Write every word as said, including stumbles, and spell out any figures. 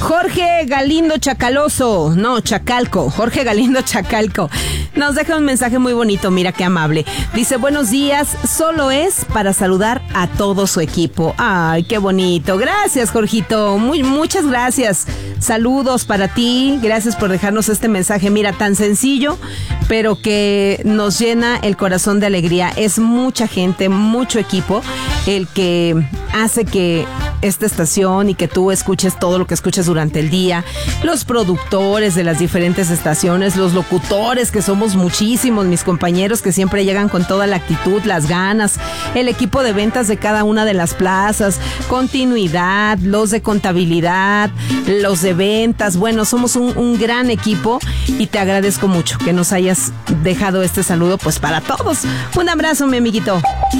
Jorge Galindo Chacaloso, no, Chacalco, Jorge Galindo Chacalco, nos deja un mensaje muy bonito, mira qué amable. Dice, buenos días, solo es para saludar a todo su equipo. Ay, qué bonito, gracias Jorgito, muy, muchas gracias. Saludos para ti, gracias por dejarnos este mensaje, mira, tan sencillo, pero que nos llena el corazón de alegría. Es mucha gente, mucho equipo, el que hace que esta estación y que tú escuches todo lo que escuchas durante el día, los productores de las diferentes estaciones, los locutores, que somos muchísimos, mis compañeros que siempre llegan con toda la actitud, las ganas, el equipo de ventas de cada una de las plazas, continuidad, los de contabilidad, los de ventas, bueno, somos un, un gran equipo y te agradezco mucho que nos hayas dejado este saludo pues para todos. Un abrazo, mi amiguito.